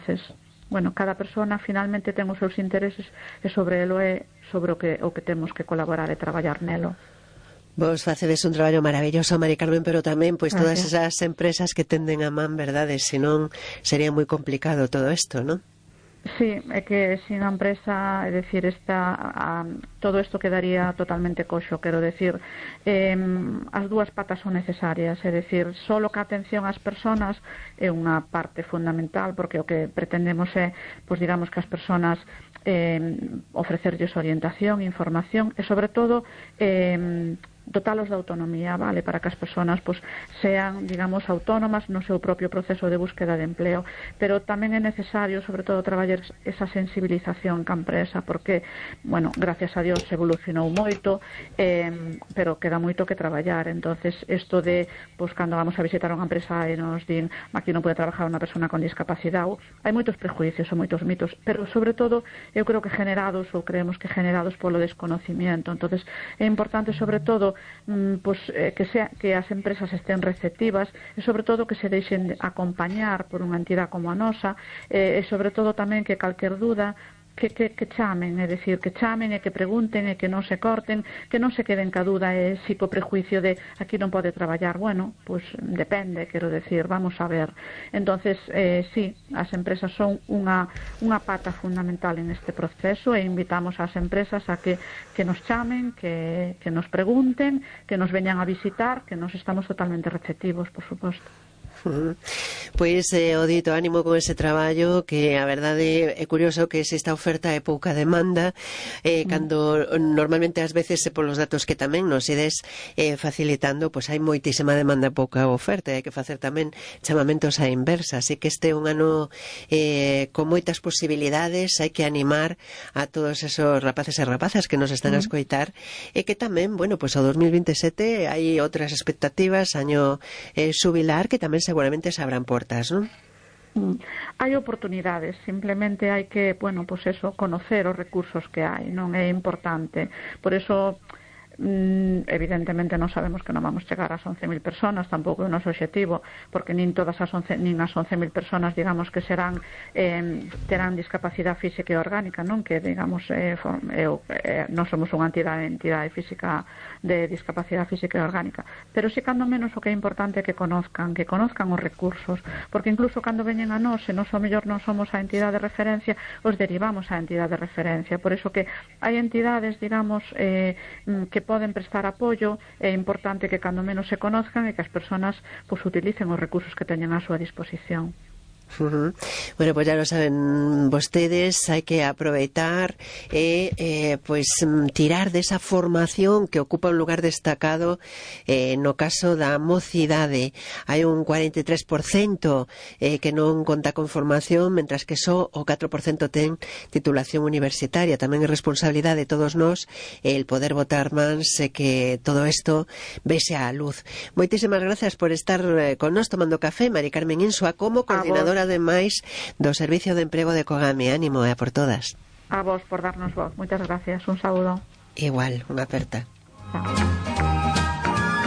entonces cada persona finalmente ten os seus intereses e sobre elo é sobre o que temos que colaborar e traballar nelo. Vos facedes un traballo maravilloso, Mari Carmen, pero tamén pois todas esas empresas que tenden a man, verdade, senón sería moi complicado todo isto, non? Sí, é que sin a empresa, é dicir, todo isto quedaría totalmente coxo, quero decir, as dúas patas son necesarias, é dicir, solo que a atención ás persoas é unha parte fundamental, porque o que pretendemos é, pois digamos que as persoas ofrecerlles orientación, información e sobre todo dotalos de autonomía, vale, para que as persoas sean, digamos, autónomas no seu propio proceso de búsqueda de empleo, pero tamén é necesario, sobre todo, traballar esa sensibilización ca empresa, porque, gracias a Dios evolucionou moito, pero queda moito que traballar. Entonces, isto de, cando vamos a visitar unha empresa e nos din aquí non pode trabajar unha persona con discapacidade, hai moitos prejuicios ou moitos mitos, pero, sobre todo, eu creo que creemos que generados polo desconocimiento. Entonces, é importante, sobre todo, que as empresas estén receptivas e sobre todo que se deixen acompañar por unha entidade como a nosa e sobre todo tamén que calquer dúda que chamen, é dicir, que chamen e que pregunten e que non se corten, que non se queden ca dúda e si co prejuicio de aquí non pode traballar, depende, quero decir, vamos a ver. Entonces, sí, as empresas son unha pata fundamental en este proceso e invitamos ás empresas a que nos chamen, que nos pregunten, que nos veñan a visitar, que nos estamos totalmente receptivos, por suposto. Pois o dito ánimo con ese traballo, que a verdade é curioso que exista oferta e pouca demanda, cando normalmente ás veces polos datos que tamén nos ides facilitando, pois hai moitísima demanda e pouca oferta, e hai que facer tamén chamamentos á inversa, así que este é un ano con moitas posibilidades, hai que animar a todos esos rapaces e rapazas que nos están a escoitar, e que tamén, pois o 2027 hai outras expectativas, año xubilar, que tamén seguramente se abran portas, non? Hai oportunidades, simplemente hai que, conocer os recursos que hai, non é importante. Por eso, evidentemente non sabemos que non vamos chegar ás 11.000 personas, tampouco é o noso objetivo, porque nin as 11.000 personas, digamos, que terán discapacidade física e orgánica, non? Que, digamos, non somos unha entidade física de discapacidade física e orgánica, pero si cando menos o que é importante é que conozcan os recursos, porque incluso cando veñen a nós, se nós ao mellor non somos a entidade de referencia, os derivamos á entidade de referencia. Por iso que hai entidades, digamos, que poden prestar apoio, é importante que cando menos se conozcan e que as persoas utilicen os recursos que teñen á súa disposición. Bueno, pois ya lo saben vostedes, hai que aproveitar e tirar desa formación que ocupa un lugar destacado no caso da mocidade. Hai un 43% que non conta con formación, mentras que só o 4% ten titulación universitaria. Tamén é responsabilidade de todos nós el poder botar mans e que todo isto vese á luz. Moitísimas gracias por estar con nós tomando café, Mari Carmen Insua, como coordinadora ademais do Servicio de Emprego de Cogame. Ánimo, a por todas. A vos por darnos voz. Moitas gracias. Un saúdo. Igual, unha aperta.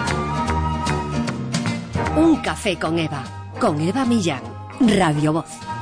Un café con Eva Millán, Radio Voz.